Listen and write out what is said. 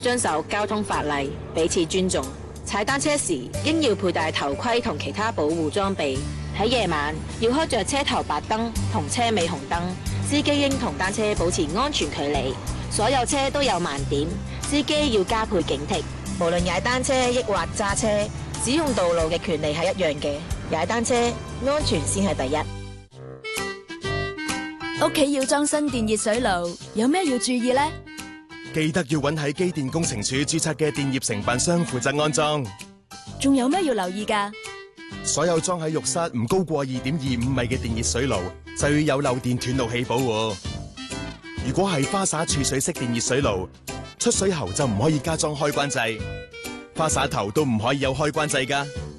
遵守交通法例，彼此尊重。踩單車時應要佩戴頭盔同其他保護裝備。喺夜晚要開着車頭白燈同車尾紅燈。司機應同單車保持安全距離。所有車都有盲點，司機要加倍警惕。無論踩單車抑或揸車，使用道路嘅權利係一樣嘅。踩單車安全先係第一。 屋企要裝新電熱水爐，有咩要注意呢？ 記得要揾喺機電工程署註冊嘅電業承辦商負責安裝。 仲有咩要留意㗎？ 所有裝喺浴室唔高過2.25米嘅電熱水爐，就要有漏電斷路器保護。如果係花灑儲水式電熱水爐，出水喉就唔可以加裝開關掣，花灑頭都唔可以有開關掣㗎。